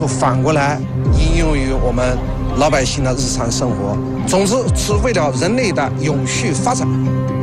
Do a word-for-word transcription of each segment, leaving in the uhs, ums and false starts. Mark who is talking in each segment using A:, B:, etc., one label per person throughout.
A: 反过来应用于我们老百姓的日常生活，总之是为了人类的永续发展。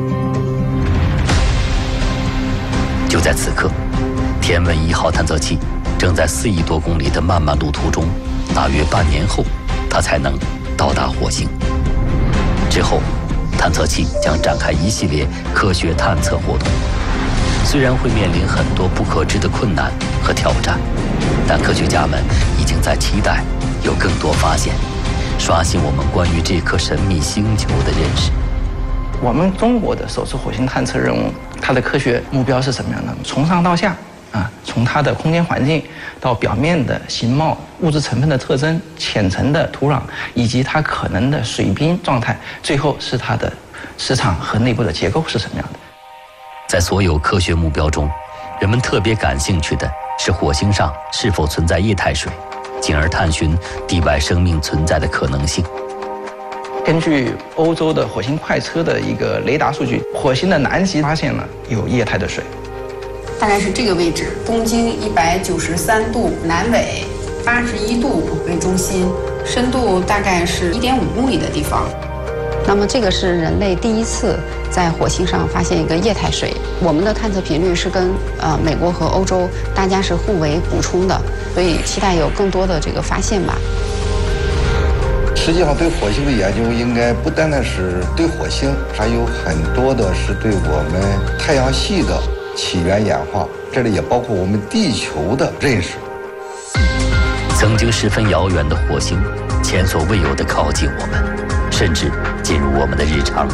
B: 就在此刻，天问一号探测器正在四亿多公里的漫漫路途中，大约半年后，它才能到达火星。之后，探测器将展开一系列科学探测活动。虽然会面临很多不可知的困难和挑战，但科学家们已经在期待有更多发现，刷新我们关于这颗神秘星球的认识。
C: 我们中国的首次火星探测任务，它的科学目标是什么样的？从上到下啊，从它的空间环境到表面的形貌、物质成分的特征、浅层的土壤以及它可能的水冰状态，最后是它的磁场和内部的结构是什么样的。
B: 在所有科学目标中，人们特别感兴趣的是火星上是否存在液态水，进而探寻地外生命存在的可能性。
C: 根据欧洲的火星快车的一个雷达数据，火星的南极发现了有液态的水，
D: 大概是这个位置，东经一百九十三度，南纬八十一度为中心，深度大概是一点五公里的地方。
E: 那么这个是人类第一次在火星上发现一个液态水。我们的探测频率是跟呃美国和欧洲大家是互为补充的，所以期待有更多的这个发现吧。
F: 实际上，对火星的研究应该不单单是对火星，还有很多的是对我们太阳系的起源演化，这里也包括我们地球的认识。
B: 曾经十分遥远的火星，前所未有的靠近我们，甚至进入我们的日常。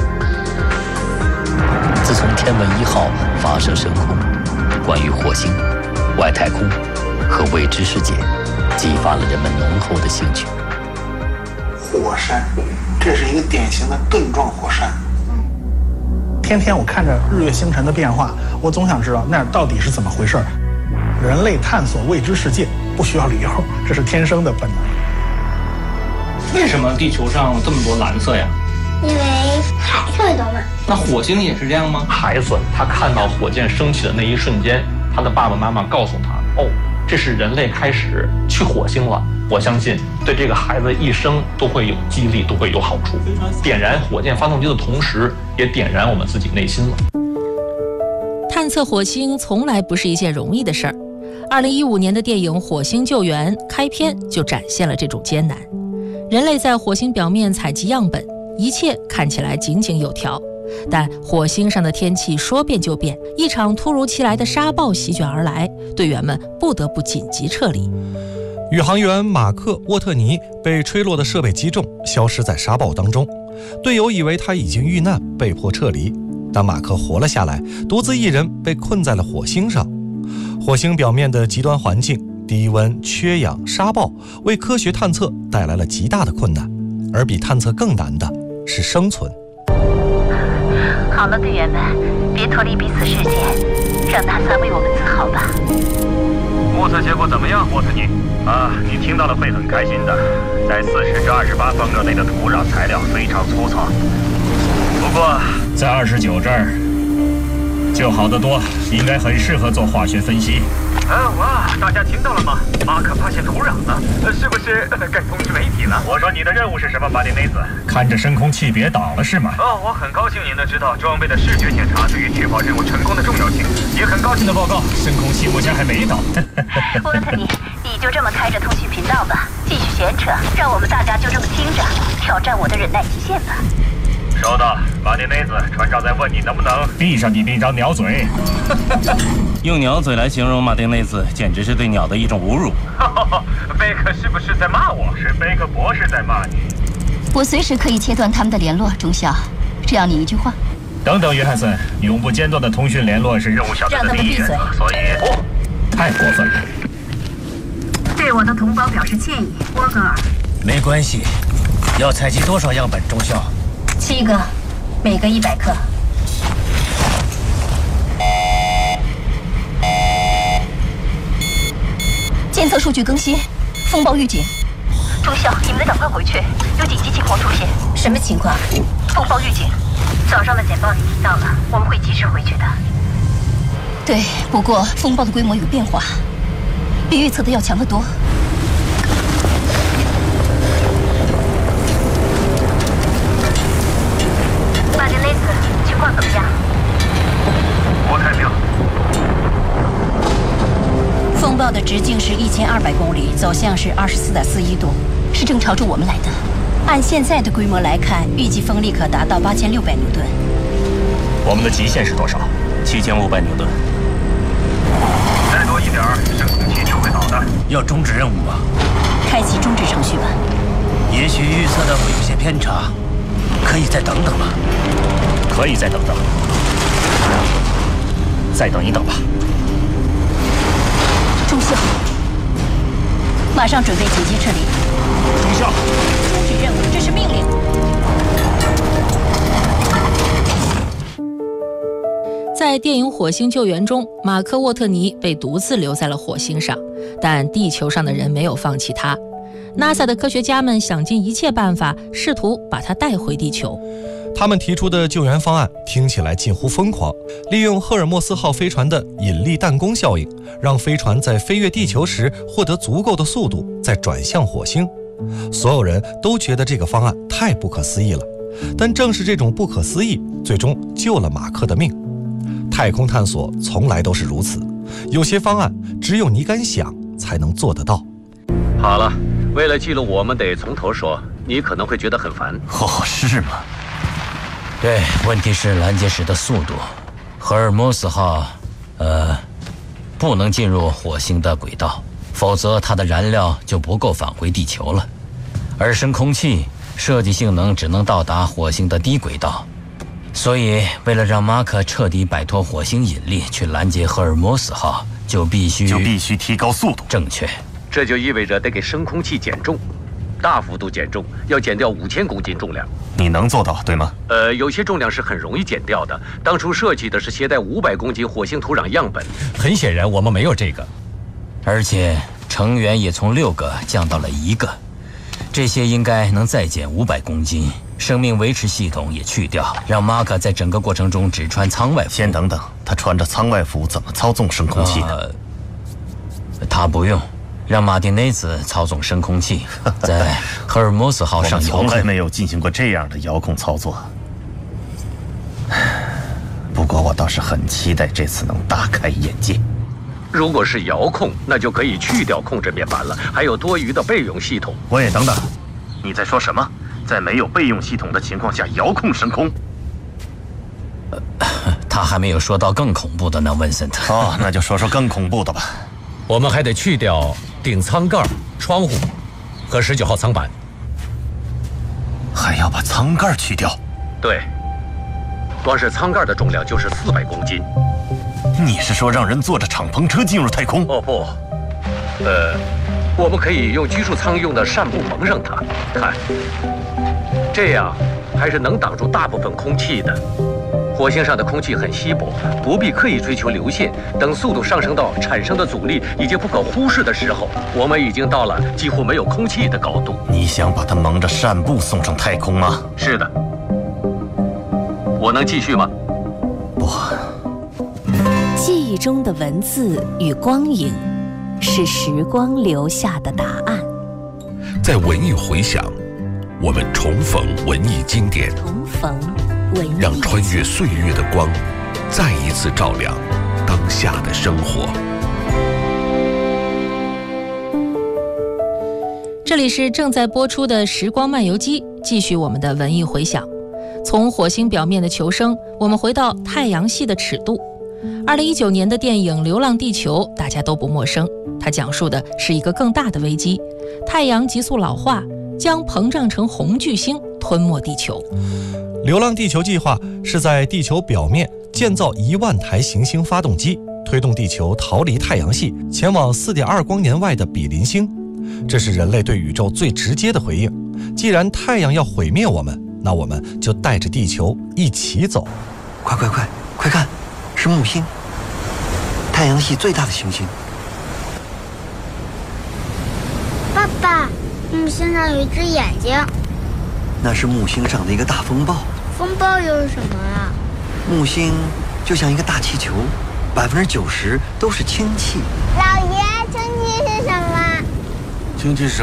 B: 自从天问一号发射升空，关于火星、外太空和未知世界，激发了人们浓厚的兴趣。
G: 火山，这是一个典型的盾状火山。
H: 天天我看着日月星辰的变化，我总想知道那儿到底是怎么回事。人类探索未知世界不需要理由，这是天生的本能。
I: 为什么地球上这么多蓝色呀？
J: 因为海特别多嘛。
I: 那火星也是这样吗？孩子他看到火箭升起的那一瞬间，他的爸爸妈妈告诉他，哦，这是人类开始去火星了。我相信对这个孩子一生都会有激励，都会有好处。点燃火箭发动机的同时，也点燃我们自己内心了。
K: 探测火星从来不是一件容易的事儿。二零一五年的电影《火星救援》开篇就展现了这种艰难。人类在火星表面采集样本，一切看起来井井有条。但火星上的天气说变就变，一场突如其来的沙暴席卷而来，队员们不得不紧急撤离。
L: 宇航员马克·沃特尼被吹落的设备击中，消失在沙暴当中。队友以为他已经遇难，被迫撤离。但马克活了下来，独自一人被困在了火星上。火星表面的极端环境，低温、缺氧、沙暴，为科学探测带来了极大的困难。而比探测更难的是生存。
M: 好了，队员们，别脱离彼此视线，让 NASA 为我们自豪吧。
N: 目测结果怎么样，沃特尼？啊，你听到了会很开心的。在四十至二十八方热内的土壤材料非常粗糙，不过在二十九这儿就好得多，应该很适合做化学分析。啊哇！大家听到了吗？马可发现土壤了，是不是该通知媒体了？我说你的任务是什么，马丁内斯？看着深空器别倒了是吗？哦，我很高兴您能知道装备的视觉检查对于确保任务成功的重要性，也很高兴的报告，深空器目前还没倒。
M: 沃特尼，你就这么开着通讯频道吧，继续闲扯，让我们大家就这么听着，挑战我的忍耐极限吧。
N: 收到，马丁内斯，船长在问你能不能闭上你那张鸟嘴。
O: 用鸟嘴来形容马丁内斯，简直是对鸟的一种侮辱。
N: 贝克是不是在骂我？是贝克博士在骂你。
M: 我随时可以切断他们的联络，中校，只要你一句话。
N: 等等，约翰森，永不间断的通讯联络是任务小队的第一原则，所以不，太过分了。
M: 对我的同胞表示歉意，沃格尔。
O: 没关系，要采集多少样本，中校？
M: 七个，每个一百克。监测数据更新，风暴预警。中校，你们得赶快回去，有紧急情况出现。什么情况？风暴预警。早上的简报你听到了，我们会及时回去的。对，不过风暴的规模有变化，比预测的要强得多。 里走向是二十四点四一度，是正朝着我们来的。按现在的规模来看，预计风力可达到八千六百牛顿。
O: 我们的极限是多少？七千五百牛顿。
N: 再多一点儿，升空器就会倒的。
O: 要终止任务吗？
M: 开启终止程序吧。
O: 也许预测的会有些偏差，可以再等等吗？可以再等等。再等一等吧。
M: 中校，马上准备紧急撤离。
O: 中校，
M: 终止任务，这是命令。
K: 在电影《火星救援》中，马克·沃特尼被独自留在了火星上，但地球上的人没有放弃他。NASA 的科学家们想尽一切办法，试图把他带回地球。
L: 他们提出的救援方案听起来近乎疯狂，利用赫尔墨斯号飞船的引力弹弓效应，让飞船在飞越地球时获得足够的速度，再转向火星。所有人都觉得这个方案太不可思议了，但正是这种不可思议，最终救了马克的命。太空探索从来都是如此，有些方案只有你敢想才能做得到。
B: 好了，为了记录，我们得从头说。你可能会觉得很烦。
O: 哦，是吗？对，问题是拦截时的速度。赫尔墨斯号，呃，不能进入火星的轨道，否则它的燃料就不够返回地球了。而升空器设计性能只能到达火星的低轨道。所以，为了让马克彻底摆脱火星引力，去拦截赫尔墨斯号，就必须
N: 就必须提高速度。
O: 正确，
B: 这就意味着得给升空器减重，大幅度减重，要减掉五千公斤重量。
N: 你能做到，对吗？
B: 呃，有些重量是很容易减掉的。当初设计的是携带五百公斤火星土壤样本。
O: 很显然，我们没有这个，而且成员也从六个降到了一个，这些应该能再减五百公斤。生命维持系统也去掉，让马克在整个过程中只穿舱外服。
N: 先等等，他穿着舱外服怎么操纵升空器呢？
O: 呃、他不用，让马丁内兹操纵升空器，在赫尔墨斯号上遥控。
N: 我们从来没有进行过这样的遥控操作。不过我倒是很期待这次能大开眼界。
B: 如果是遥控，那就可以去掉控制面板了，还有多余的备用系统。
N: 喂，等等，你在说什么？在没有备用系统的情况下遥控升空？
O: 呃，他还没有说到更恐怖的呢，文森特。
N: 哦，那就说说更恐怖的吧。
P: 我们还得去掉顶舱盖、窗户和十九号舱板。
N: 还要把舱盖去掉？
B: 对，光是舱盖的重量就是四百公斤。
N: 你是说让人坐着敞篷车进入太空？
B: 哦不，呃，我们可以用居住舱用的扇布蒙上它，看。这样还是能挡住大部分空气的。火星上的空气很稀薄，不必刻意追求流线。等速度上升到产生的阻力已经不可忽视的时候，我们已经到了几乎没有空气的高度。
N: 你想把它蒙着扇布送上太空吗？
B: 是的。我能继续吗？
N: 不。
Q: 记忆中的文字与光影，是时光留下的答案。
R: 在文艺回响，我们重逢文艺经典，
Q: 重逢文艺，
R: 让穿越岁月的光再一次照亮当下的生活。
K: 这里是正在播出的《时光漫游记》，继续我们的文艺回响。从火星表面的求生，我们回到太阳系的尺度。二零一九年的电影《流浪地球》大家都不陌生，它讲述的是一个更大的危机：太阳急速老化，将膨胀成红巨星，吞没地球。
L: 流浪地球计划是在地球表面建造一万台行星发动机，推动地球逃离太阳系，前往 四点二光年外的比邻星。这是人类对宇宙最直接的回应。既然太阳要毁灭我们，那我们就带着地球一起走。
S: 快快快快看，是木星，太阳系最大的行星。
J: 爸爸，木星上有一只眼睛。
S: 那是木星上的一个大风暴。
J: 风暴又是什么啊？
S: 木星就像一个大气球，百分之九十都是氢气。
J: 老爷，氢气是什么？
T: 氢气是